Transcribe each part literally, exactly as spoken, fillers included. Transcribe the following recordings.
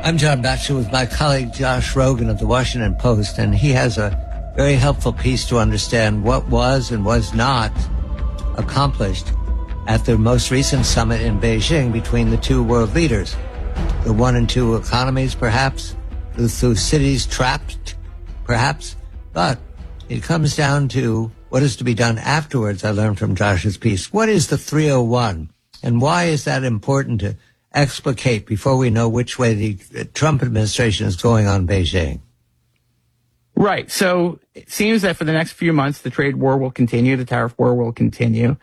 I'm John Batchelor with my colleague Josh Rogan of the Washington Post, and he has a very helpful piece to understand what was and was not accomplished at the most recent summit in Beijing between the two world leaders. The one and two economies, perhaps, the two cities trapped, perhaps, but it comes down to what is to be done afterwards, I learned from Josh's piece. What is the three oh one, and why is that important to explicate before we know which way the Trump administration is going on Beijing? Right. So it seems that for the next few months, the trade war will continue, the tariff war will continue,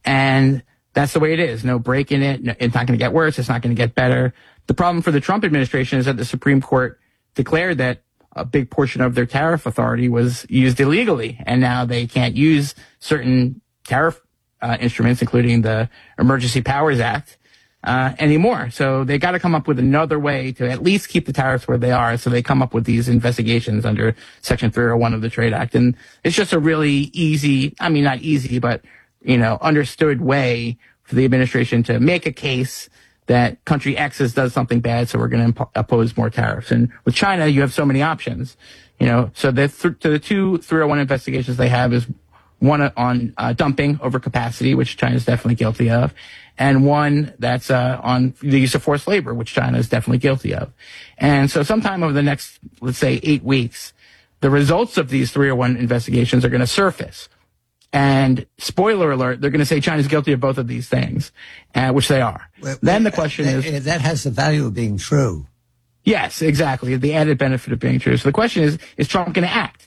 and that's the way it is. No break in it. No, it's not going to get worse. It's not going to get better. The problem for the Trump administration is that the Supreme Court declared that a big portion of their tariff authority was used illegally, and now they can't use certain tariff uh, instruments, including the Emergency Powers Act, uh, anymore. So they got to come up with another way to at least keep the tariffs where they are. So they come up with these investigations under Section three oh one of the Trade Act. And it's just a really easy, I mean, not easy, but, you know, understood way for the administration to make a case that country X has does something bad, so we're going to imp- oppose more tariffs. And with China, you have so many options, you know. So the, th- to the two three oh one investigations they have is one on uh, dumping overcapacity, which China is definitely guilty of, and one that's uh, on the use of forced labor, which China is definitely guilty of. And so sometime over the next, let's say, eight weeks, the results of these three oh one investigations are going to surface. And spoiler alert, they're going to say China's guilty of both of these things, uh, which they are. Well, then the question uh, is... That has the value of being true. Yes, exactly. The added benefit of being true. So the question is, is Trump going to act?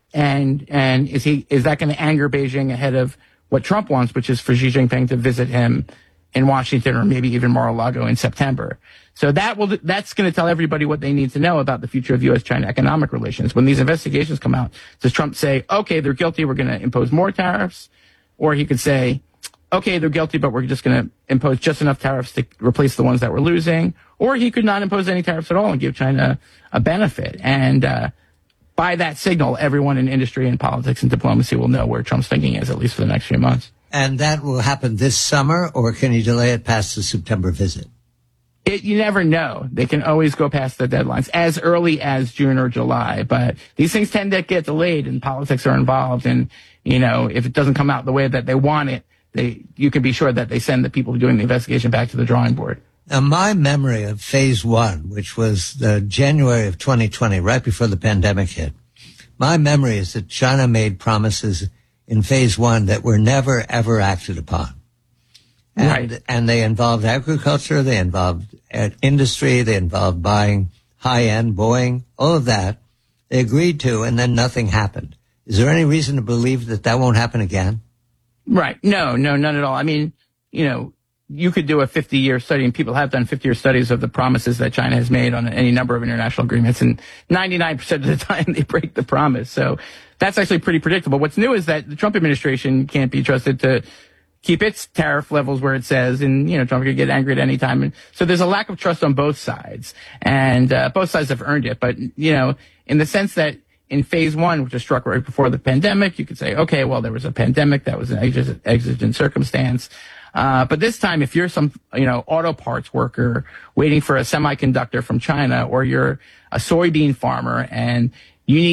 And and is he is that going to anger Beijing ahead of what Trump wants, which is for Xi Jinping to visit him in Washington or maybe even Mar-a-Lago in September? So that will that's going to tell everybody what they need to know about the future of U S China economic relations. When these investigations come out, does Trump say, okay, they're guilty, we're going to impose more tariffs? Or he could say, okay, they're guilty, but we're just going to impose just enough tariffs to replace the ones that we're losing. Or he could not impose any tariffs at all and give China a benefit. And uh, by that signal, everyone in industry and politics and diplomacy will know where Trump's thinking is, at least for the next few months. And that will happen this summer, or can you delay it past the September visit? It, you never know. They can always go past the deadlines as early as June or July, but these things tend to get delayed and politics are involved. And, you know, if it doesn't come out the way that they want it, they, you can be sure that they send the people doing the investigation back to the drawing board. Now, my memory of phase one, which was the January of twenty twenty, right before the pandemic hit, my memory is that China made promises in phase one that were never, ever acted upon. And, right. and they involved agriculture, they involved industry, they involved buying high-end Boeing, all of that they agreed to, and then nothing happened. Is there any reason to believe that that won't happen again? Right. No, no, none at all. I mean, you know, you could do a fifty-year study, and people have done fifty-year studies of the promises that China has made on any number of international agreements, and ninety-nine percent of the time they break the promise. So that's actually pretty predictable. What's new is that the Trump administration can't be trusted to keep its tariff levels where it says, and, you know, Trump could get angry at any time. And so there's a lack of trust on both sides, and uh, both sides have earned it. But, you know, in the sense that in phase one, which was struck right before the pandemic, you could say, okay, well, there was a pandemic. That was an exig- exigent circumstance. Uh, but this time, if you're some, you know, auto parts worker waiting for a semiconductor from China, or you're a soybean farmer and you need